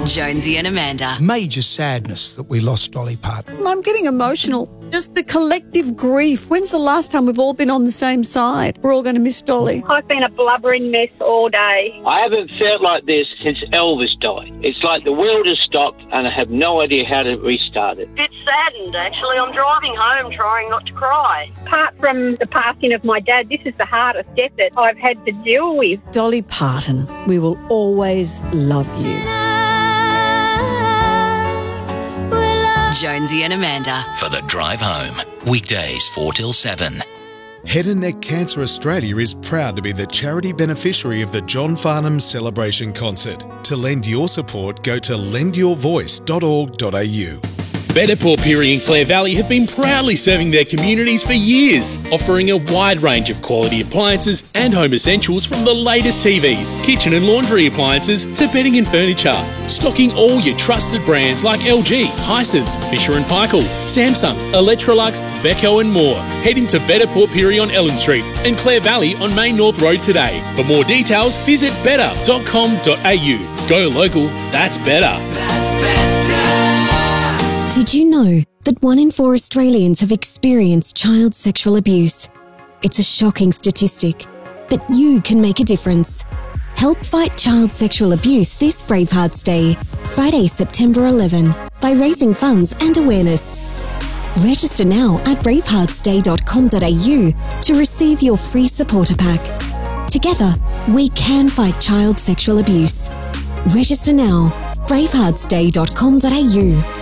Jonesy and Amanda. Major sadness that we lost Dolly Parton. I'm getting emotional. Just the collective grief. When's the last time we've all been on the same side? We're all going to miss Dolly. I've been a blubbering mess all day. I haven't felt like this since Elvis died. It's like the world has stopped and I have no idea how to restart it. Bit saddened, actually. I'm driving home trying not to cry. Apart from the passing of my dad, this is the hardest death that I've had to deal with. Dolly Parton, we will always love you. Jonesy and Amanda. For the drive home. Weekdays 4 till 7. Head and Neck Cancer Australia is proud to be the charity beneficiary of the John Farnham Celebration Concert. To lend your support, go to lendyourvoice.org.au. Better Port Pirie and Clare Valley have been proudly serving their communities for years, offering a wide range of quality appliances and home essentials from the latest TVs, kitchen and laundry appliances to bedding and furniture. Stocking all your trusted brands like LG, Hisense, Fisher & Paykel, Samsung, Electrolux, Beko and more. Head into Better Port Pirie on Ellen Street and Clare Valley on Main North Road today. For more details, visit better.com.au. Go local, that's better. Did you know that 1 in 4 Australians have experienced child sexual abuse? It's a shocking statistic, but you can make a difference. Help fight child sexual abuse this Bravehearts Day, Friday, September 11, by raising funds and awareness. Register now at braveheartsday.com.au to receive your free supporter pack. Together, we can fight child sexual abuse. Register now, braveheartsday.com.au.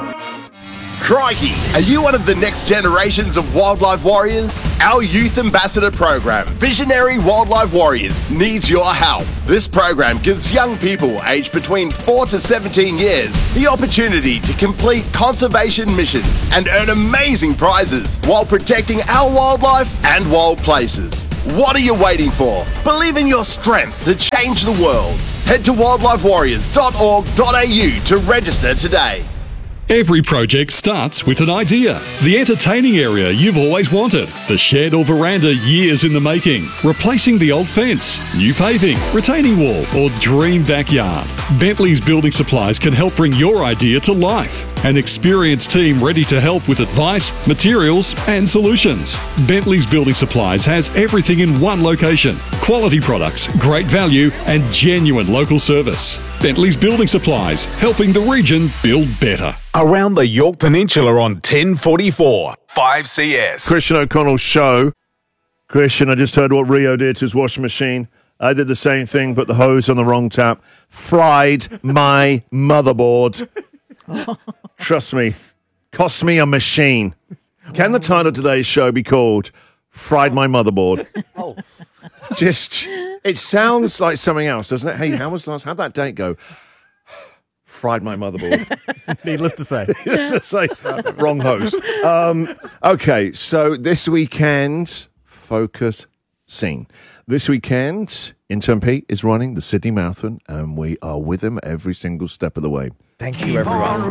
Crikey! Are you one of the next generations of wildlife warriors? Our Youth Ambassador program, Visionary Wildlife Warriors, needs your help. This program gives young people aged between 4 to 17 years the opportunity to complete conservation missions and earn amazing prizes while protecting our wildlife and wild places. What are you waiting for? Believe in your strength to change the world. Head to wildlifewarriors.org.au to register today. Every project starts with an idea. The entertaining area you've always wanted. The shed or veranda years in the making. Replacing the old fence. New paving. Retaining wall. Or dream backyard. Bentley's Building Supplies can help bring your idea to life. An experienced team ready to help with advice, materials and solutions. Bentley's Building Supplies has everything in one location. Quality products, great value and genuine local service. Bentley's Building Supplies, helping the region build better. Around the York Peninsula on 1044 5CS. Christian O'Connell's show. Christian, I just heard what Rio did to his washing machine. I did the same thing, but the hose on the wrong tap. Fried my motherboard. Trust me. Cost me a machine. Can the title of today's show be called Fried My Motherboard? Oh. Just, it sounds like something else, doesn't it? Hey, how'd that date go? Fried my motherboard. Needless to say. Wrong hose. Okay, so this weekend, focus scene. This weekend, Intern Pete is running the Sydney Marathon, and we are with him every single step of the way. Thank you, everyone.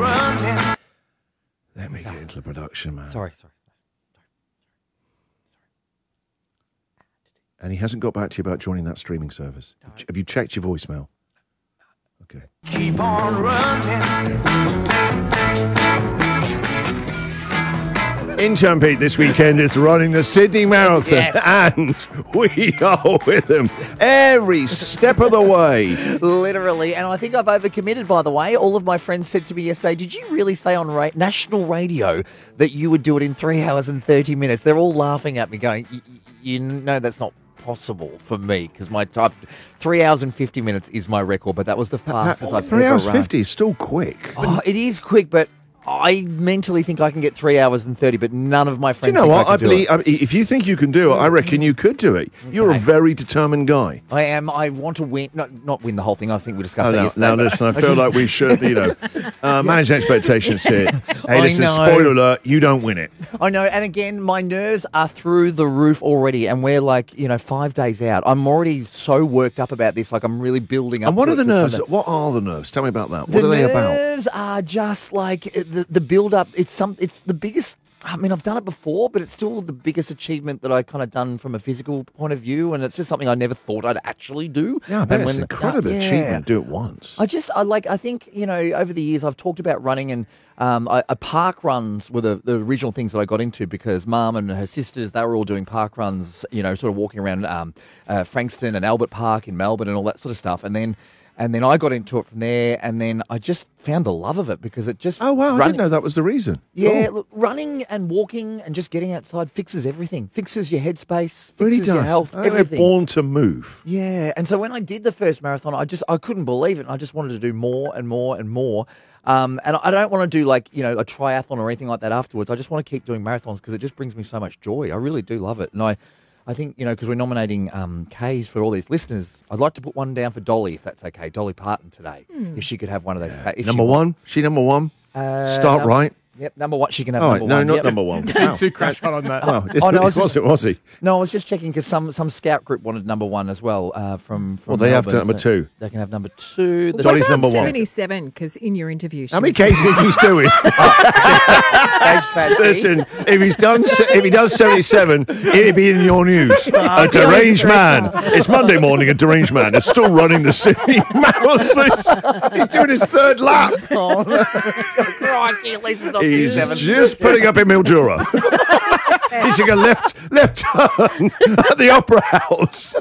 Let me get into the production, man. Sorry. And he hasn't got back to you about joining that streaming service. Have you checked your voicemail? Okay. Keep on running. Intern Pete this weekend is running the Sydney Marathon, and we are with him every step of the way. Literally, and I think I've overcommitted, by the way. All of my friends said to me yesterday, did you really say on national radio that you would do it in 3 hours and 30 minutes? They're all laughing at me going, you know that's not possible for me, because my 3 hours and 50 minutes is my record, but that was the fastest I've ever run. 3 hours 50 is still quick. Oh, it is quick, but I mentally think I can get 3 hours and 30, but none of my friends do you know think what? I can do it. If you think you can do it, I reckon you could do it. You're a very determined guy. I am. I want to win, not win the whole thing. I think we discussed that yesterday. Now, listen, I feel like we should, manage expectations here. Hey, listen, spoiler alert, you don't win it. I know, and again, my nerves are through the roof already, and we're 5 days out. I'm already so worked up about this, I'm really building up. And what are the nerves? Sunday. What are the nerves? Tell me about that. What are they about? The nerves are just like the build-up. It's the biggest I mean, I've done it before, but it's still the biggest achievement that I kind of done from a physical point of view, and it's just something I never thought I'd actually do. Yeah, I bet it's an incredible achievement to do it once. I think, over the years I've talked about running, and park runs were the original things that I got into because Mum and her sisters, they were all doing park runs, sort of walking around Frankston and Albert Park in Melbourne and all that sort of stuff. And then I got into it from there, and then I just found the love of it because it just... Oh, wow, I didn't know that was the reason. Yeah, look, running and walking and just getting outside fixes everything. Fixes your headspace, fixes Really your does. health, They're everything. born to move. Yeah, and so when I did the first marathon, I couldn't believe it, and I just wanted to do more and more and more. And I don't want to do a triathlon or anything like that afterwards. I just want to keep doing marathons because it just brings me so much joy. I really do love it. And I think, because we're nominating Ks for all these listeners, I'd like to put one down for Dolly, if that's okay. Dolly Parton today. If she could have one of those. If Number one? She number one? Start right. Yep, number one. She can have Oh, number one. no, not Yep. number one. Seemed too crash hot on that. Was he? No, I was just checking because some scout group wanted number one as well from Well, they have to Melbourne, number two. They can have number two. Dolly's number one. 77, because in your interview, How many cases do you think he's doing? Thanks, Patsy. Listen, if he does 77, it'd be in your news. A deranged man. It's Monday morning. A deranged man is still running the Sydney Marathon. He's doing his third lap. Crikey, at least it's not He's 67. just putting up in Mildura. He's taking a left turn at the Opera House.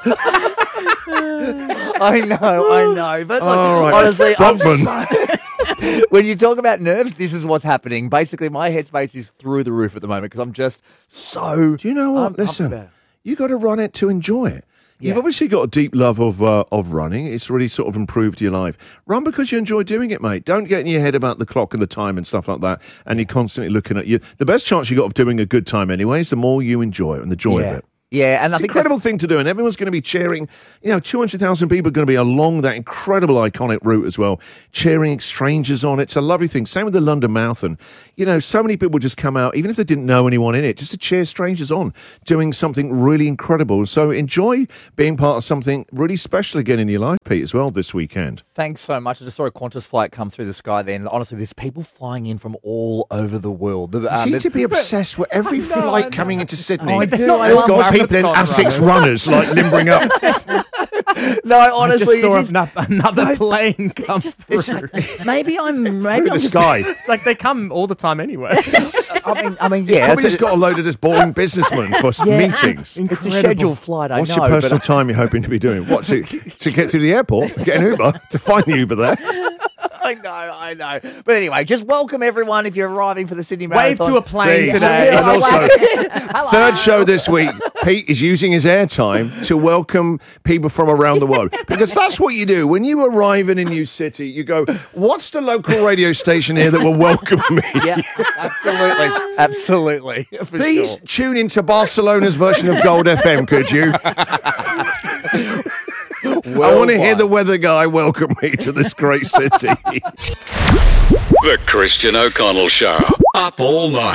I know. But All right. honestly, Brockman. when you talk about nerves, this is what's happening. Basically, my headspace is through the roof at the moment because I'm just so. Do you know what? pumped about Listen, it. you got to run it to enjoy it. You've Yeah. obviously got a deep love of running. It's really sort of improved your life. Run because you enjoy doing it, mate. Don't get in your head about the clock and the time and stuff like that. And you're constantly looking at you. The best chance you got of doing a good time, anyway, is the more you enjoy it and the joy of it. Yeah, and I It's an think incredible thing to do, and everyone's going to be cheering. 200,000 people are going to be along that incredible, iconic route as well, cheering strangers on. It's a lovely thing. Same with the London Marathon. So many people just come out, even if they didn't know anyone in it, just to cheer strangers on, doing something really incredible. So enjoy being part of something really special again in your life, Pete, as well this weekend. Thanks so much. I just saw a Qantas flight come through the sky then. Honestly, there's people flying in from all over the world. You seem to be obsessed with every flight coming into Sydney. I do. I There's love got Marathon people in Essex runners like limbering up. No, honestly, I just saw another plane come through. maybe I'm Through the just sky. It's like they come all the time anyway. I mean, Yeah, yeah, probably it's just got a load of this boring businessmen for meetings. it's a scheduled flight. I What's know. your personal but time you're hoping to be doing? What, to get through the airport? Get an Uber? To find the Uber there? I know. But anyway, just welcome everyone if you're arriving for the Sydney Wave Marathon. to a plane Please. today. And also, Hello. third show this week, Pete is using his airtime to welcome people from around the world. Because that's what you do. When you arrive in a new city, you go, what's the local radio station here that will welcome me? Yeah, absolutely. For Please sure. tune into Barcelona's version of Gold FM, could you? I want to hear the weather guy welcome me to this great city. The Christian O'Connell Show. Up all night.